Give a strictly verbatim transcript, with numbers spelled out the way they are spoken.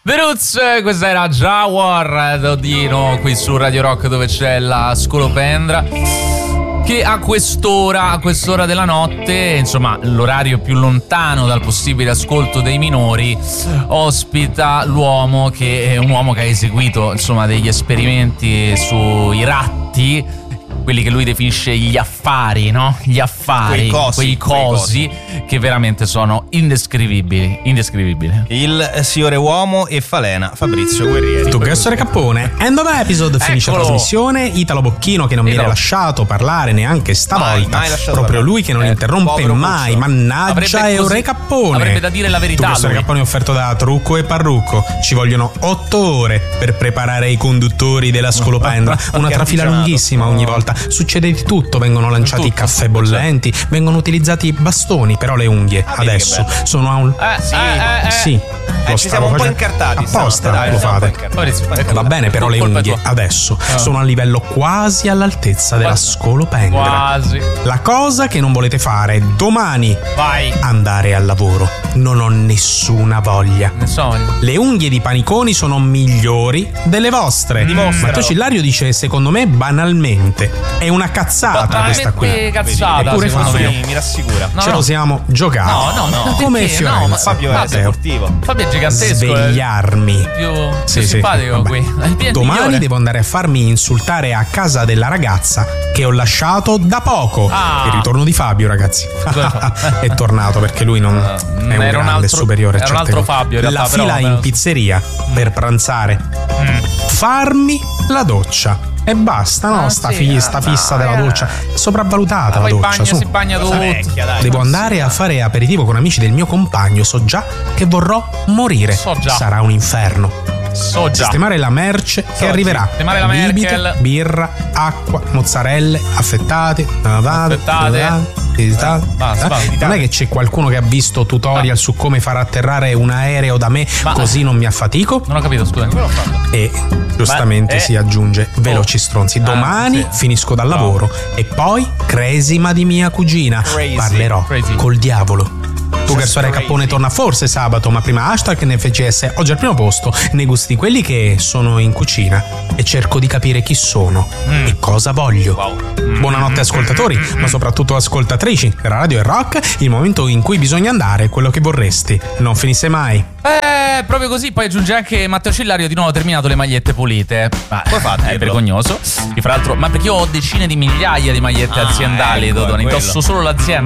The Roots, questa era Jawar Dodino qui su Radio Rock, dove c'è la scolopendra, che a quest'ora, a quest'ora della notte, insomma l'orario più lontano dal possibile ascolto dei minori, ospita l'uomo che è un uomo che ha eseguito insomma degli esperimenti sui ratti, quelli che lui definisce gli affari, no? Gli affari, quei cosi, quei cosi, quei cosi che veramente sono indescrivibili, indescrivibili. Il signore uomo e falena Fabrizio Guerrieri. Tu Gassore Cappone, end of episode, finisce la Eccolo. trasmissione. Italo Bocchino che non Italo. viene lasciato parlare neanche stavolta, Mai, mai lasciato proprio parlare. lui che non Eh, interrompe povero mai, Cuccio. mannaggia Avrebbe Eure così- Cappone. avrebbe da dire la verità, Tu Gassore lui. Cappone offerto da Trucco e Parrucco. Ci vogliono otto ore per preparare i conduttori della scolopendra, una Che trafila artigianato. lunghissima ogni volta. Succede di tutto, vengono lanciati Tutto, caffè bollenti, vengono utilizzati bastoni, però le unghie Ah, vedi adesso che bello. sono a un Eh, Sì. eh, eh, eh. sì, Eh, lo ci stavo siamo un po' facendo- incartati apposta stanotte, dai, lo siamo un po' fate. incartati. Fabrizio, Va bene, però le colpa unghie tua. adesso Ah. sono a livello quasi all'altezza della Quasi. scolopendra. Quasi. La cosa che non volete fare domani, Vai. andare al lavoro. Non ho nessuna voglia. Ne so. Le unghie di paniconi sono migliori delle vostre. Dimostralo. Matteo Cillario dice, secondo me, banalmente. È una cazzata Ma questa qui. veramente cazzata, Eppure secondo Fabio. me. Mi, mi rassicura. No, Ce no. lo siamo giocati. No, no, no. Come Perché? Fiorenza. No, ma Fabio è Matteo. sportivo. Fabio è gigantesco. Svegliarmi. Più, più Sì, sì, simpatico vabbè. qui. Il P N Domani migliore. devo andare a farmi insultare a casa della ragazza che ho lasciato da poco. Ah. Il ritorno di Fabio, ragazzi. È tornato perché lui non è un era un grande altro- superiore. a era un certe altro cose. Fabio, in La realtà, fila però, in però- pizzeria per pranzare. Farmi la doccia. E basta, no? Ah, sta, sì, fi- ah, sta no, fissa della eh. doccia. Sopravvalutata la Poi doccia. bagna, su. si bagna Cosa tutto. vecchia, dai. Devo andare a fare aperitivo con amici del mio compagno. So già che vorrò morire. So già. Sarà un inferno. So già. Sistemare la merce che arriverà. sistemare la Bibite, Merkel. birra, acqua, mozzarelle, affettate, lavate, Affettate. lavate, editate. Basta, Eh? basta. Non è che c'è qualcuno che ha visto tutorial su come far atterrare un aereo da me, Ma- così non mi affatico? Non ho capito, scusa. Come l'ho fatto? E giustamente Ma- eh. si aggiunge veloci stronzi. Ah, Domani sì. finisco dal lavoro e poi cresima di mia cugina. Crazy. Parlerò Crazy. col diavolo. Tu Garsore crazy. Cappone torna forse sabato, ma prima hashtag N F C S oggi al primo posto nei gusti quelli che sono in cucina e cerco di capire chi sono e cosa voglio. Wow. Buonanotte ascoltatori, ma soprattutto ascoltatrici. Radio e Rock, il momento in cui bisogna andare, quello che vorresti. Non finisse mai. Eh, proprio così. Poi aggiunge anche Matteo Cillario di nuovo terminato le magliette pulite. Ma Come fa a è dirlo? vergognoso. E fra l'altro, ma perché io ho decine di migliaia di magliette Ah, aziendali, ecco, è Dodone. quello. Indosso solo l'azienda.